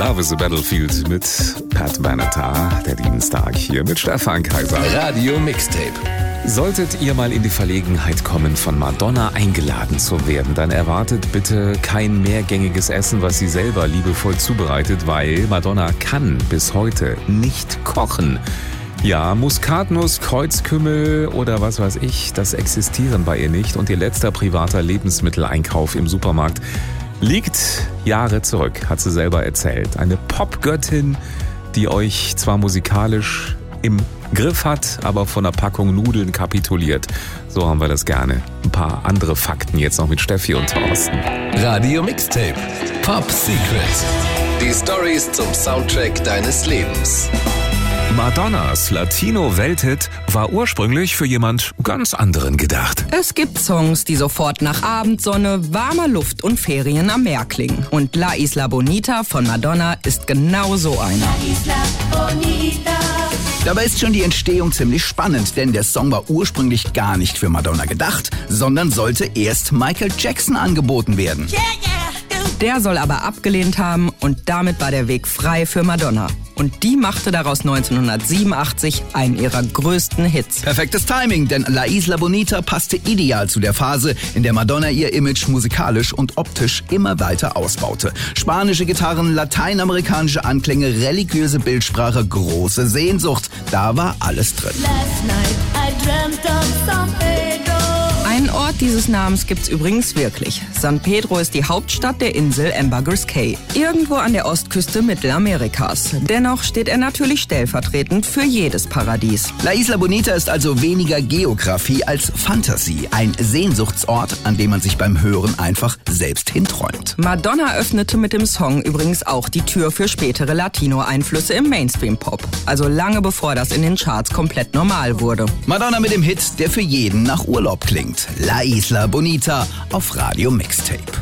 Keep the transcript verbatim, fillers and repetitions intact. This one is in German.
Love is a Battlefield mit Pat Benatar, der Dienstag hier mit Stefan Kaiser. Radio Mixtape. Solltet ihr mal in die Verlegenheit kommen, von Madonna eingeladen zu werden, dann erwartet bitte kein mehrgängiges Essen, was sie selber liebevoll zubereitet, weil Madonna kann bis heute nicht kochen. Ja, Muskatnuss, Kreuzkümmel oder was weiß ich, das existieren bei ihr nicht und ihr letzter privater Lebensmitteleinkauf im Supermarkt liegt Jahre zurück, hat sie selber erzählt. Eine Popgöttin, die euch zwar musikalisch im Griff hat, aber von einer Packung Nudeln kapituliert. So haben wir das gerne. Ein paar andere Fakten jetzt noch mit Steffi und Thorsten. Radio Mixtape. Pop Secret. Die Storys zum Soundtrack deines Lebens. Madonnas Latino-Welthit war ursprünglich für jemand ganz anderen gedacht. Es gibt Songs, die sofort nach Abendsonne, warmer Luft und Ferien am Meer klingen. Und La Isla Bonita von Madonna ist genau so einer. Dabei ist schon die Entstehung ziemlich spannend, denn der Song war ursprünglich gar nicht für Madonna gedacht, sondern sollte erst Michael Jackson angeboten werden. Der soll aber abgelehnt haben und damit war der Weg frei für Madonna. Und die machte daraus neunzehnhundertsiebenundachtzig einen ihrer größten Hits. Perfektes Timing, denn La Isla Bonita passte ideal zu der Phase, in der Madonna ihr Image musikalisch und optisch immer weiter ausbaute. Spanische Gitarren, lateinamerikanische Anklänge, religiöse Bildsprache, große Sehnsucht. Da war alles drin. Einen Ort dieses Namens gibt's übrigens wirklich. San Pedro ist die Hauptstadt der Insel Ambergris Caye, irgendwo an der Ostküste Mittelamerikas. Dennoch steht er natürlich stellvertretend für jedes Paradies. La Isla Bonita ist also weniger Geografie als Fantasie. Ein Sehnsuchtsort, an dem man sich beim Hören einfach selbst hinträumt. Madonna öffnete mit dem Song übrigens auch die Tür für spätere Latino-Einflüsse im Mainstream-Pop. Also lange bevor das in den Charts komplett normal wurde. Madonna mit dem Hit, der für jeden nach Urlaub klingt. La Isla Bonita auf Radio Mixtape.